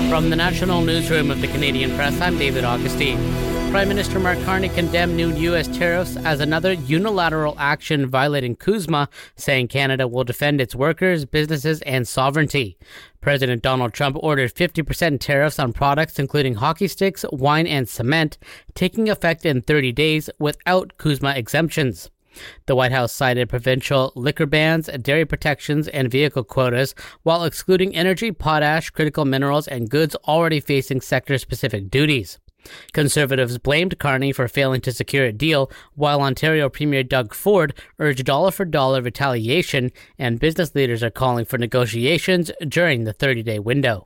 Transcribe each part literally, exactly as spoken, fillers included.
From the National Newsroom of the Canadian Press, I'm David Augustine. Prime Minister Mark Carney condemned new U S tariffs as another unilateral action violating CUSMA, saying Canada will defend its workers, businesses, and sovereignty. President Donald Trump ordered fifty percent tariffs on products including hockey sticks, wine, and cement, taking effect in thirty days without CUSMA exemptions. The White House cited provincial liquor bans, dairy protections, and vehicle quotas, while excluding energy, potash, critical minerals, and goods already facing sector-specific duties. Conservatives blamed Carney for failing to secure a deal, while Ontario Premier Doug Ford urged dollar-for-dollar retaliation, and business leaders are calling for negotiations during the thirty-day window.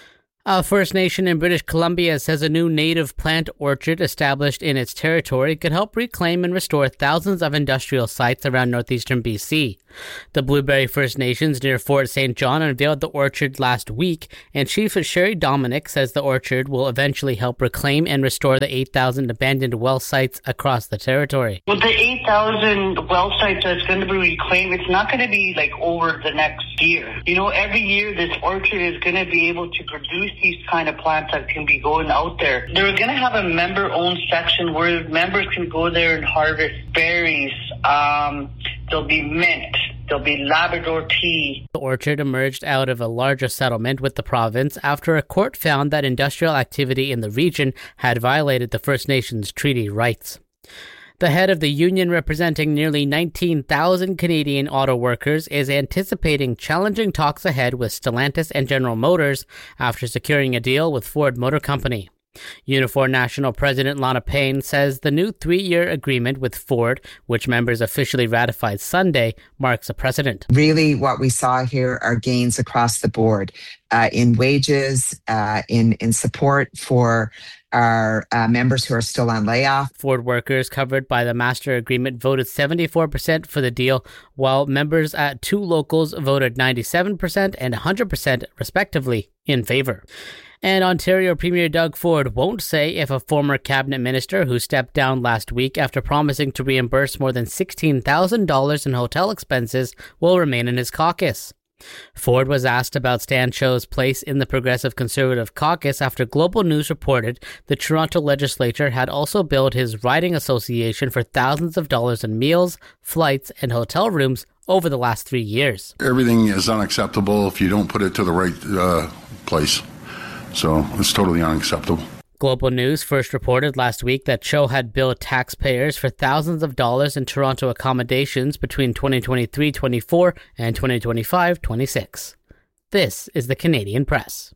A First Nation in British Columbia says a new native plant orchard established in its territory could help reclaim and restore thousands of industrial sites around northeastern B C. The Blueberry First Nations near Fort Saint John unveiled the orchard last week, and Chief Sherry Dominic says the orchard will eventually help reclaim and restore the eight thousand abandoned well sites across the territory. With the eight thousand well sites that's going to be reclaimed, it's not going to be like over the next year. You know, every year this orchard is going to be able to produce these kind of plants that can be going out there. They're going to have a member-owned section where members can go there and harvest berries. Um, there'll be mint. There'll be Labrador tea. The orchard emerged out of a larger settlement with the province after a court found that industrial activity in the region had violated the First Nations treaty rights. The head of the union representing nearly nineteen thousand Canadian auto workers is anticipating challenging talks ahead with Stellantis and General Motors after securing a deal with Ford Motor Company. Unifor National President Lana Payne says the new three-year agreement with Ford, which members officially ratified Sunday, marks a precedent. Really, what we saw here are gains across the board uh, in wages, uh, in, in support for our uh, members who are still on layoff. Ford workers covered by the master agreement voted seventy-four percent for the deal, while members at two locals voted ninety-seven percent and one hundred percent respectively in favor. And Ontario Premier Doug Ford won't say if a former cabinet minister who stepped down last week after promising to reimburse more than sixteen thousand dollars in hotel expenses will remain in his caucus. Ford was asked about Stan Cho's place in the Progressive Conservative caucus after Global News reported the Toronto legislature had also billed his riding association for thousands of dollars in meals, flights, and hotel rooms over the last three years. Everything is unacceptable if you don't put it to the right uh, place. So it's totally unacceptable. Global News first reported last week that Cho had billed taxpayers for thousands of dollars in Toronto accommodations between twenty twenty-three twenty-four and twenty twenty-five twenty-six. This is the Canadian Press.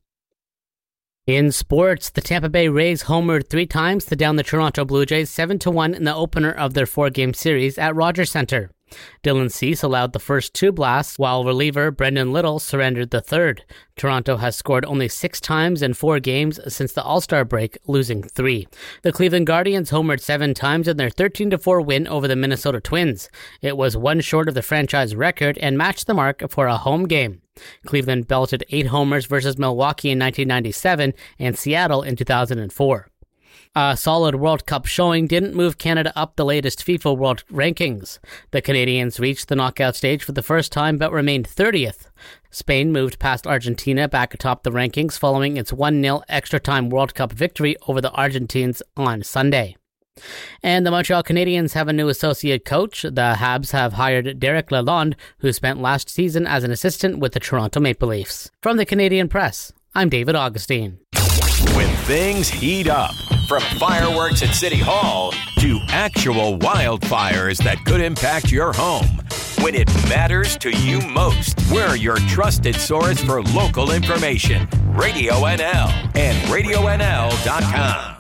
In sports, the Tampa Bay Rays homered three times to down the Toronto Blue Jays seven to one in the opener of their four-game series at Rogers Centre. Dylan Cease allowed the first two blasts, while reliever Brendan Little surrendered the third. Toronto has scored only six times in four games since the All-Star break, losing three. The Cleveland Guardians homered seven times in their thirteen to four win over the Minnesota Twins. It was one short of the franchise record and matched the mark for a home game. Cleveland belted eight homers versus Milwaukee in nineteen ninety-seven and Seattle in two thousand four. A solid World Cup showing didn't move Canada up the latest FIFA World Rankings. The Canadians reached the knockout stage for the first time but remained thirtieth. Spain moved past Argentina back atop the rankings following its one nil extra-time World Cup victory over the Argentines on Sunday. And the Montreal Canadiens have a new associate coach. The Habs have hired Derek Lalonde, who spent last season as an assistant with the Toronto Maple Leafs. From the Canadian Press, I'm David Augustine. When things heat up, from fireworks at City Hall to actual wildfires that could impact your home. When it matters to you most, we're your trusted source for local information. Radio N L and radio N L dot com.